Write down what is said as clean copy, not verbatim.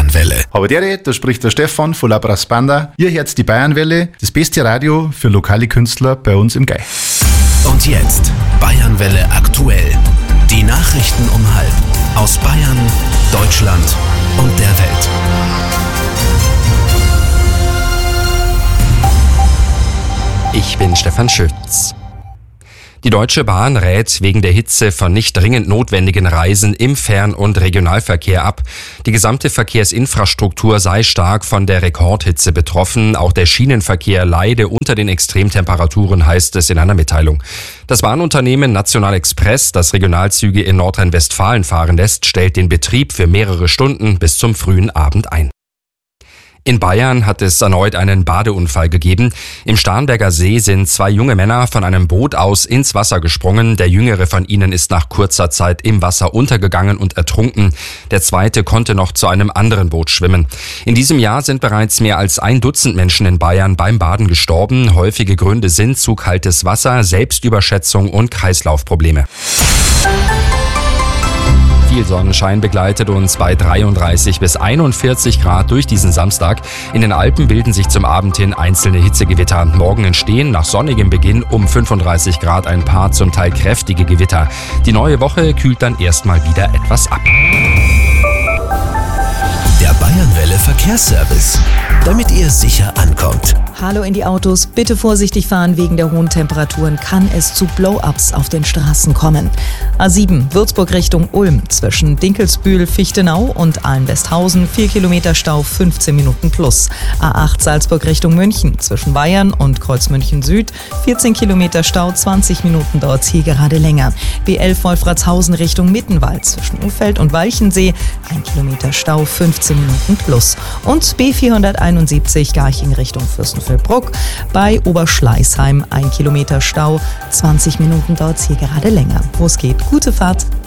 Bayernwelle. Habadere, da spricht der Stefan von Labras Banda. Ihr hört die Bayernwelle, das beste Radio für lokale Künstler bei uns im Gai. Und jetzt Bayernwelle aktuell. Die Nachrichten um 12:30 aus Bayern, Deutschland und der Welt. Ich bin Stefan Schütz. Die Deutsche Bahn rät wegen der Hitze von nicht dringend notwendigen Reisen im Fern- und Regionalverkehr ab. Die gesamte Verkehrsinfrastruktur sei stark von der Rekordhitze betroffen. Auch der Schienenverkehr leide unter den Extremtemperaturen, heißt es in einer Mitteilung. Das Bahnunternehmen National Express, das Regionalzüge in Nordrhein-Westfalen fahren lässt, stellt den Betrieb für mehrere Stunden bis zum frühen Abend ein. In Bayern hat es erneut einen Badeunfall gegeben. Im Starnberger See sind 2 junge Männer von einem Boot aus ins Wasser gesprungen. Der jüngere von ihnen ist nach kurzer Zeit im Wasser untergegangen und ertrunken. Der zweite konnte noch zu einem anderen Boot schwimmen. In diesem Jahr sind bereits mehr als 1 Dutzend Menschen in Bayern beim Baden gestorben. Häufige Gründe sind zu kaltes Wasser, Selbstüberschätzung und Kreislaufprobleme. Viel Sonnenschein begleitet uns bei 33 bis 41 Grad durch diesen Samstag. In den Alpen bilden sich zum Abend hin einzelne Hitzegewitter. Morgen entstehen nach sonnigem Beginn um 35 Grad ein paar zum Teil kräftige Gewitter. Die neue Woche kühlt dann erstmal wieder etwas ab. Der Bayernwelle Verkehrsservice, damit ihr sicher ankommt. Hallo in die Autos, bitte vorsichtig fahren, wegen der hohen Temperaturen kann es zu Blow-ups auf den Straßen kommen. A7 Würzburg Richtung Ulm zwischen Dinkelsbühl, Fichtenau und Ahlen-Westhausen 4 Kilometer Stau, 15 Minuten plus. A8 Salzburg Richtung München zwischen Bayern und Kreuzmünchen Süd 14 Kilometer Stau, 20 Minuten dauert es hier gerade länger. B11 Wolfratshausen Richtung Mittenwald zwischen Uffeld und Walchensee 1 Kilometer Stau, 15 Minuten plus. Und B471 Garching Richtung Fürstenfeldbruck bei Oberschleißheim 1 Kilometer Stau, 20 Minuten dauert es hier gerade länger. Wo es geht, gute Fahrt.